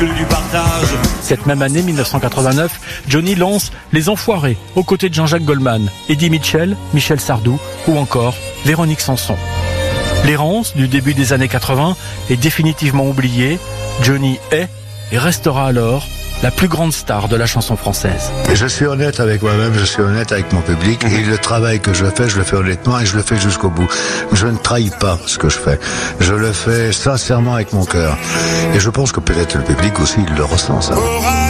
Du partage. Cette même année, 1989, Johnny lance Les Enfoirés, aux côtés de Jean-Jacques Goldman, Eddie Mitchell, Michel Sardou ou encore Véronique Sanson. L'errance du début des années 80 est définitivement oubliée. Johnny est et restera alors la plus grande star de la chanson française. Je suis honnête avec moi-même, je suis honnête avec mon public et le travail que je le fais honnêtement et je le fais jusqu'au bout. Je ne trahis pas ce que je fais. Je le fais sincèrement avec mon cœur. Et je pense que peut-être le public aussi, il le ressent, ça.